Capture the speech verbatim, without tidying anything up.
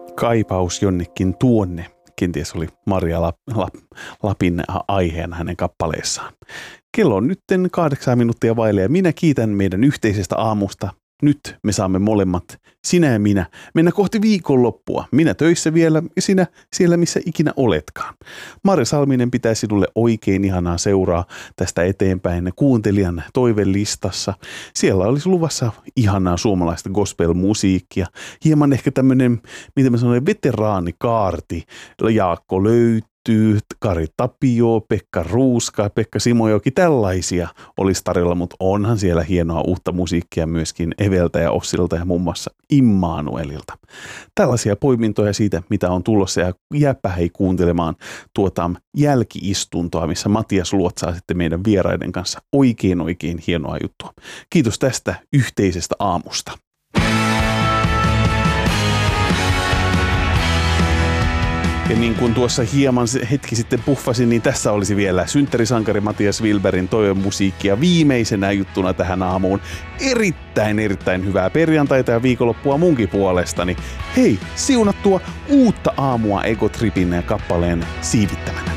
Kaipaus jonnekin tuonne. Kenties oli Maria Lap, Lap, Lapin aiheena hänen kappaleessaan. Kello on nytten kahdeksan minuuttia vaille ja minä kiitän meidän yhteisestä aamusta. Nyt me saamme molemmat, sinä ja minä, mennä kohti viikonloppua. Minä töissä vielä ja sinä siellä, missä ikinä oletkaan. Mari Salminen pitää sinulle oikein ihanaa seuraa tästä eteenpäin kuuntelijan toivelistassa. Siellä olisi luvassa ihanaa suomalaista gospel-musiikkia. Hieman ehkä tämmöinen, miten mä sanoin, veteraanikaarti. Jaakko löytyy. Kari Tapio, Pekka Ruuska, Pekka Simojoki, tällaisia olisi tarjolla, mutta onhan siellä hienoa uutta musiikkia myöskin Eveltä ja Ossilta ja muun muassa Immanuelilta. Tällaisia poimintoja siitä, mitä on tulossa ja jääpä hei kuuntelemaan tuota jälkiistuntoa, missä Matias luotsaa sitten meidän vieraiden kanssa oikein oikein hienoa juttua. Kiitos tästä yhteisestä aamusta. Ja niin kuin tuossa hieman hetki sitten puffasin, niin tässä olisi vielä synttärisankari Matias Wilbergin toivemusiikkia viimeisenä juttuna tähän aamuun. Erittäin, erittäin hyvää perjantaita ja viikonloppua munkin puolestani. Hei, siunattua uutta aamua Ego Tripin kappaleen siivittämänä.